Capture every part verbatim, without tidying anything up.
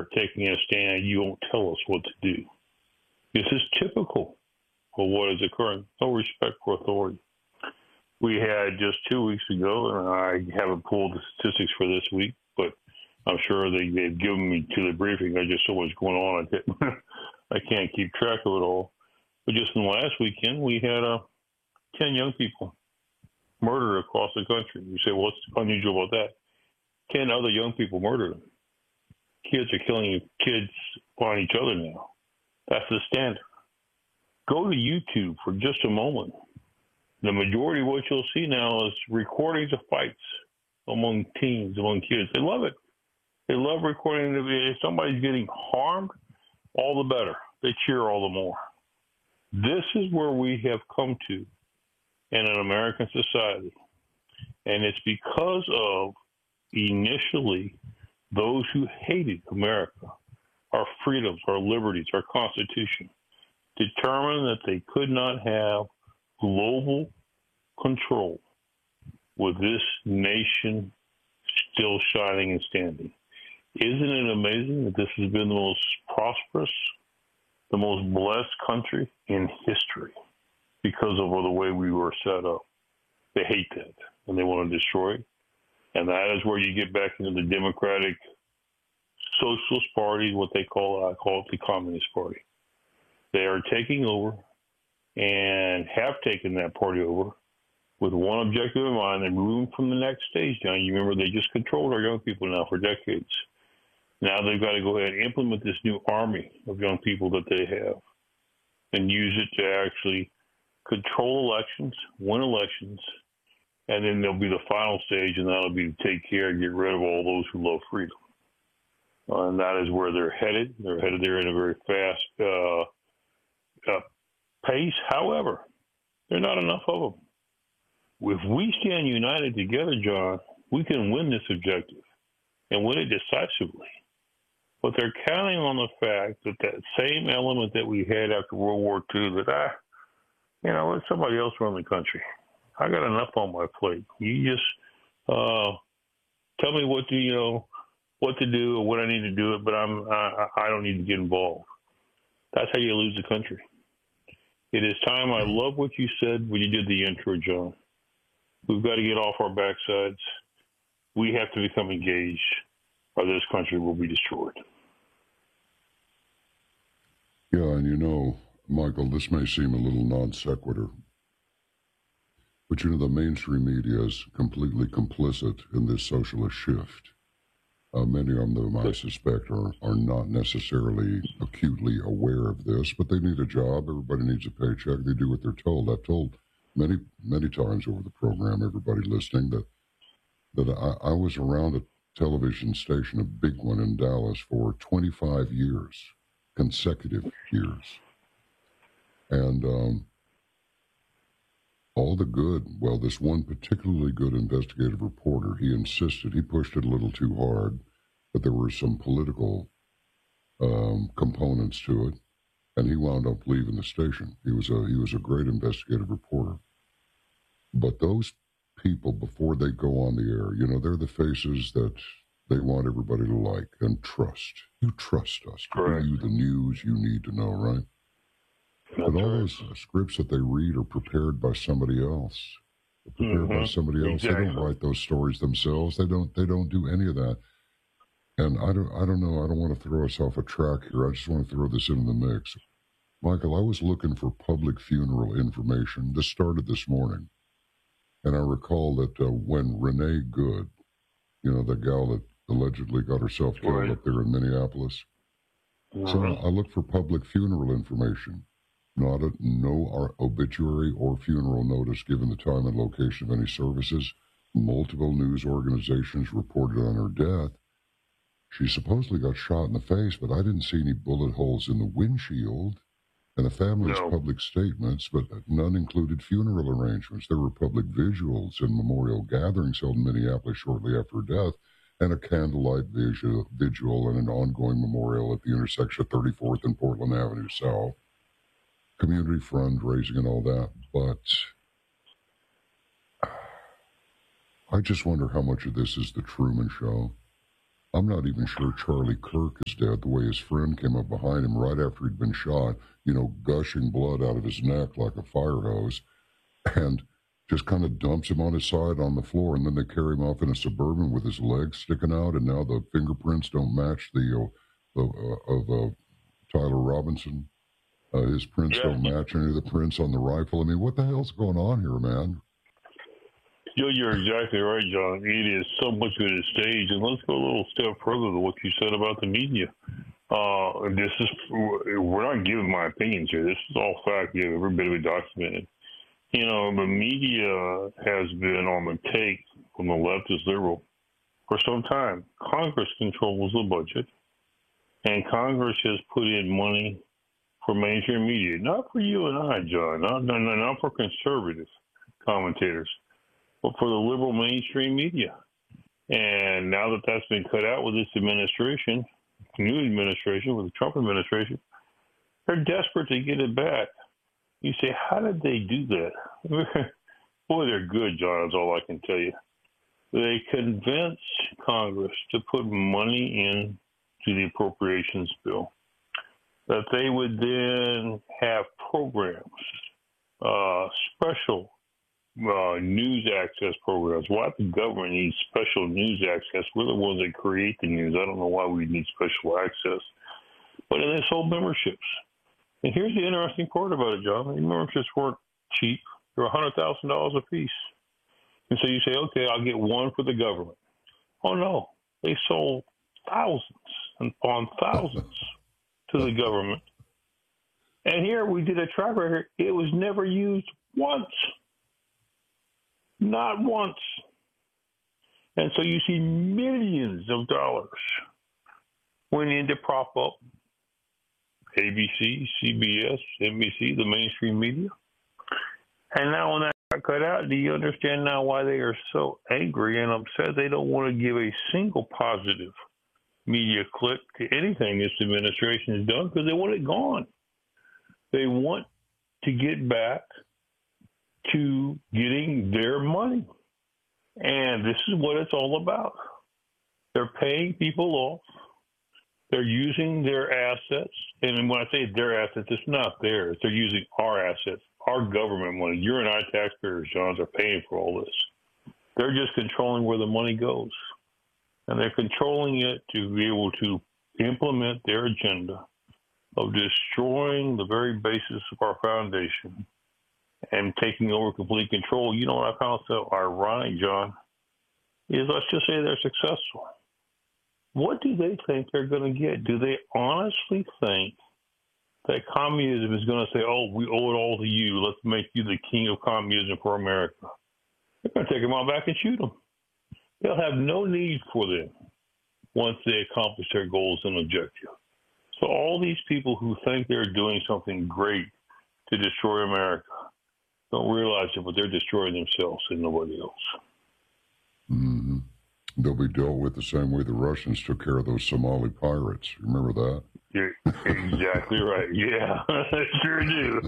are taking a stand. You won't tell us what to do. This is typical of what is occurring. No respect for authority. We had just two weeks ago, and I haven't pulled the statistics for this week, but I'm sure they, they've given me to the briefing. There's just so much going on. I can't keep track of it all. But just in the last weekend, we had uh, ten young people murdered across the country. You say, well, what's unusual about that? ten other young people murdered. Kids are killing kids on each other now. That's the standard. Go to YouTube for just a moment. The majority of what you'll see now is recordings of fights among teens, among kids. They love it. They love recording. If somebody's getting harmed, all the better. They cheer all the more. This is where we have come to in an American society. And it's because of initially those who hated America, our freedoms, our liberties, our Constitution, determined that they could not have global control with this nation still shining and standing. Isn't it amazing that this has been the most prosperous, the most blessed country in history because of the way we were set up? They hate that, and they want to destroy it. And that is where you get back into the Democratic Socialist Party, what they call, I call it the Communist Party. They are taking over and have taken that party over with one objective in mind. They're moving from the next stage, John. You remember they just controlled our young people now for decades. Now they've got to go ahead and implement this new army of young people that they have and use it to actually control elections, win elections, and then there'll be the final stage, and that'll be to take care and get rid of all those who love freedom. Uh, and that is where they're headed. They're headed there in a very fast uh, uh, pace. However, there are not enough of them. If we stand united together, John, we can win this objective and win it decisively. But they're counting on the fact that that same element that we had after World War Two, that I, you know, let somebody else run the country. I got enough on my plate. You just uh, tell me what to, you know, what to do or what I need to do it, but I'm I, I don't need to get involved. That's how you lose the country. It is time. I love what you said when you did the intro, John. We've got to get off our backsides. We have to become engaged, or this country will be destroyed. Yeah, and you know, Michael, this may seem a little non sequitur, but you know, the mainstream media is completely complicit in this socialist shift. Uh, many of them, I suspect, are, are not necessarily acutely aware of this, but they need a job. Everybody needs a paycheck. They do what they're told. I've told many, many times over the program, everybody listening, that that I, I was around a television station, a big one in Dallas, for twenty-five years, consecutive years. And um, all the good, well, this one particularly good investigative reporter, he insisted, he pushed it a little too hard, but there were some political um, components to it, and he wound up leaving the station. He was a he was a great investigative reporter. But those people, before they go on the air, you know, they're the faces that they want everybody to like and trust. You trust us to give you the news you need to know, right? That's but all right. Those uh, scripts that they read are prepared by somebody else. They're prepared mm-hmm. by somebody else. Exactly. They don't write those stories themselves. They don't. They don't do any of that. And I don't. I don't know. I don't want to throw us off a track here. I just want to throw this into the mix. Michael, I was looking for public funeral information. This started this morning, and I recall that uh, when Renee Good, you know, the gal that allegedly got herself killed right. up there in Minneapolis. Mm-hmm. So I looked for public funeral information. Not a, no obituary or funeral notice given the time and location of any services. Multiple news organizations reported on her death. She supposedly got shot in the face, but I didn't see any bullet holes in the windshield. And the family's no. public statements, but none included funeral arrangements. There were public visuals and memorial gatherings held in Minneapolis shortly after her death, and a candlelight vigil, vigil and an ongoing memorial at the intersection of thirty-fourth and Portland Avenue South. Community fundraising and all that, but I just wonder how much of this is the Truman Show. I'm not even sure Charlie Kirk is dead, the way his friend came up behind him right after he'd been shot, you know, gushing blood out of his neck like a fire hose, and just kind of dumps him on his side on the floor, and then they carry him off in a Suburban with his legs sticking out, and now the fingerprints don't match the uh, uh, of uh, Tyler Robinson. Uh, his prints Yeah. don't match any of the prints on the rifle. I mean, what the hell's going on here, man? Yo, you're exactly right, John. It is so much of a stage, and let's go a little step further to what you said about the media. Uh, this is we're not giving my opinions here. This is all fact. We have every bit of it documented. You know, the media has been on the take from the leftist liberal for some time. Congress controls the budget, and Congress has put in money for mainstream media, not for you and I, John, not not, not for conservative commentators, but for the liberal mainstream media. And now that that's been cut out with this administration, new administration, with the Trump administration, they're desperate to get it back. You say, how did they do that? Boy, they're good, John, is all I can tell you. They convinced Congress to put money in to the appropriations bill, that they would then have programs, uh, special uh, news access programs. Why the government needs special news access? We're the ones that create the news. I don't know why we need special access. But they sold memberships. And here's the interesting part about it, John. The memberships weren't cheap. They were one hundred thousand dollars a piece. And so you say, okay, I'll get one for the government. Oh, no. They sold thousands and upon thousands to the government. And here we did a track record. It was never used once. Not once. And so you see millions of dollars went in to prop up A B C, C B S, N B C, the mainstream media. And now when that got cut out, do you understand now why they are so angry and upset? They don't want to give a single positive media clip to anything this administration has done because they want it gone. They want to get back to getting their money. And this is what it's all about. They're paying people off. They're using their assets. And when I say their assets, it's not theirs. They're using our assets, our government money. You and I taxpayers, Johns, are paying for all this. They're just controlling where the money goes. And they're controlling it to be able to implement their agenda of destroying the very basis of our foundation and taking over complete control. You know what I found so ironic, John, is let's just say they're successful. What do they think they're going to get? Do they honestly think that communism is going to say, oh, we owe it all to you. Let's make you the king of communism for America. They're going to take them all back and shoot them. They'll have no need for them once they accomplish their goals and objectives. So all these people who think they're doing something great to destroy America don't realize it, but they're destroying themselves and nobody else. Mm-hmm. They'll be dealt with the same way the Russians took care of those Somali pirates. Remember that? You're exactly right. Yeah, I sure do.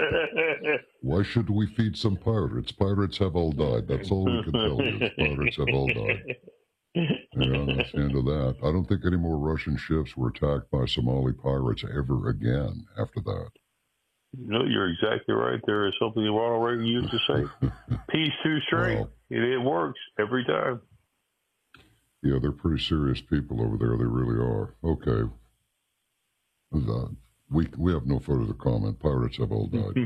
Why should we feed some pirates? Pirates have all died. That's all we can tell you. Pirates have all died. Yeah, that's the end of that. I don't think any more Russian ships were attacked by Somali pirates ever again after that. No, you're exactly right. There is something Ronald Reagan used to say. Peace through strength. Wow. It, it works every time. Yeah, they're pretty serious people over there. They really are. Okay. Uh, we we have no further comment. Pirates have all died.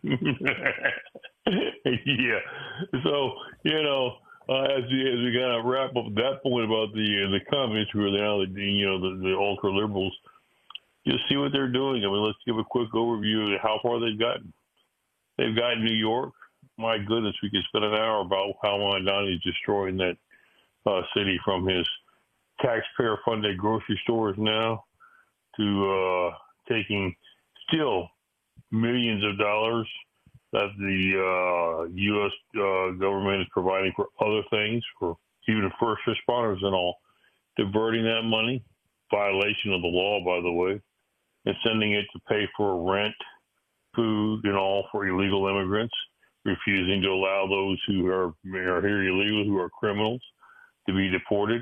Yeah. So, you know, uh, as we as we kind of wrap up that point about the uh, the communists who are now the you know the, the ultra liberals, just see what they're doing. I mean, let's give a quick overview of how far they've gotten. They've gotten New York. My goodness, we could spend an hour about how Mondani is destroying that uh, city, from his taxpayer-funded grocery stores now to uh, taking still millions of dollars that the uh, U S uh, government is providing for other things, for even first responders and all, diverting that money, violation of the law, by the way, and sending it to pay for rent, food, and all for illegal immigrants, refusing to allow those who are, are here illegally, who are criminals, to be deported.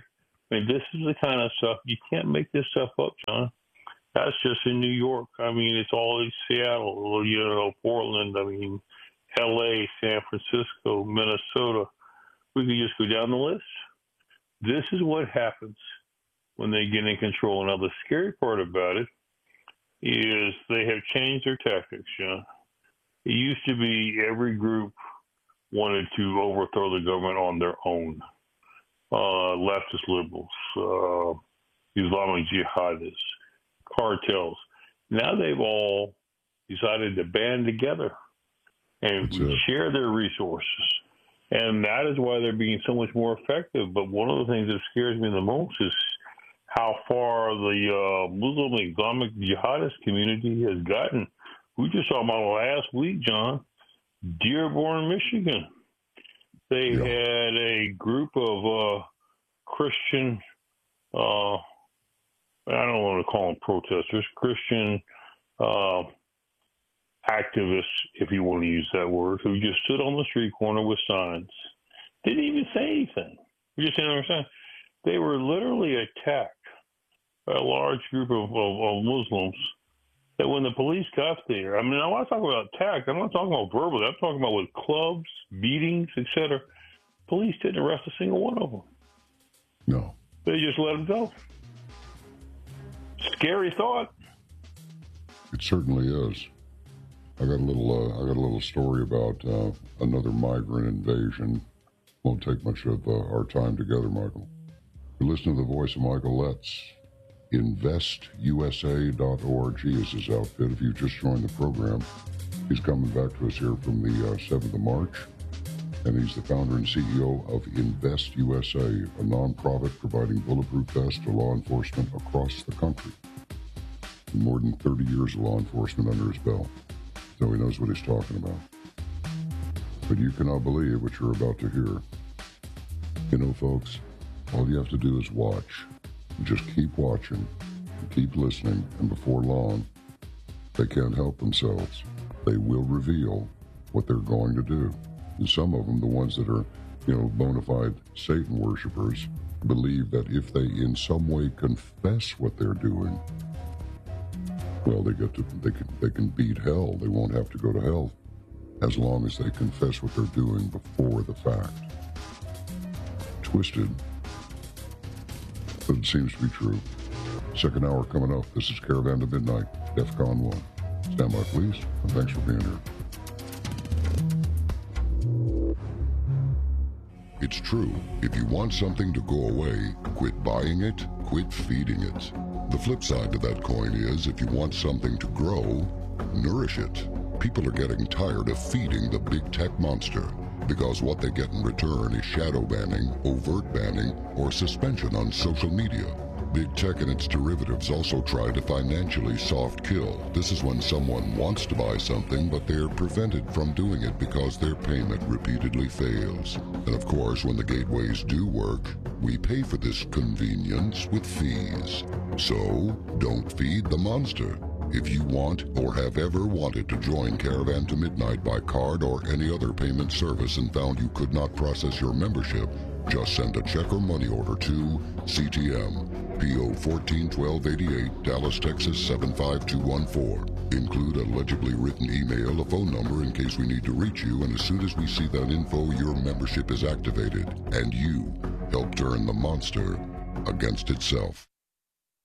I mean, this is the kind of stuff, you can't make this stuff up, John. That's just in New York. I mean, it's all in Seattle, you know, Portland, I mean, L A, San Francisco, Minnesota. We could just go down the list. This is what happens when they get in control. Now, the scary part about it is they have changed their tactics, John. It used to be every group wanted to overthrow the government on their own. Uh, leftist liberals, uh, Islamic jihadists, cartels. Now they've all decided to band together and share their resources. And that is why they're being so much more effective. But one of the things that scares me the most is how far the uh, Muslim Islamic jihadist community has gotten. We just saw about last week, John, Dearborn, Michigan. They yeah. had a group of uh, Christian, uh, I don't want to call them protesters, Christian uh, activists, if you want to use that word, who just stood on the street corner with signs. Didn't even say anything. You just didn't understand. They were literally attacked by a large group of, of, of Muslims that when the police got there, I mean, I'm not talking about attack. I'm not talking about verbally. I'm talking about with clubs, beatings, et cetera. Police didn't arrest a single one of them. No. They just let them go. Scary thought. It certainly is. I got a little. Uh, I got a little story about uh, another migrant invasion. Won't take much of uh, our time together, Michael. You listen to the voice of Michael Letts. invest U S A dot org is his outfit. If you just joined the program, he's coming back to us here from the uh, seventh of March, and he's the founder and C E O of Invest U S A, a nonprofit providing bulletproof vests to law enforcement across the country. More than thirty years of law enforcement under his belt, so he knows what he's talking about. But you cannot believe what you're about to hear. You know, folks, all you have to do is watch. Just keep watching, keep listening, and before long, they can't help themselves. They will reveal what they're going to do. And some of them, the ones that are, you know, bona fide Satan worshipers, believe that if they in some way confess what they're doing, well, they get to they can they can beat hell. They won't have to go to hell as long as they confess what they're doing before the fact. Twisted. But it seems to be true. Second hour coming up. This is Caravan to Midnight, DEFCON one. Stand by, please, and thanks for being here. It's true. If you want something to go away, quit buying it, quit feeding it. The flip side to that coin is, if you want something to grow, nourish it. People are getting tired of feeding the big tech monster, because what they get in return is shadow banning, overt banning, or suspension on social media. Big tech and its derivatives also try to financially soft kill. This is when someone wants to buy something, but they're prevented from doing it because their payment repeatedly fails. And of course, when the gateways do work, we pay for this convenience with fees. So, don't feed the monster. If you want or have ever wanted to join Caravan to Midnight by card or any other payment service and found you could not process your membership, just send a check or money order to C T M, P O fourteen twelve eighty-eight, Dallas, Texas seven five two one four. Include a legibly written email, a phone number in case we need to reach you, and as soon as we see that info, your membership is activated, and you help turn the monster against itself.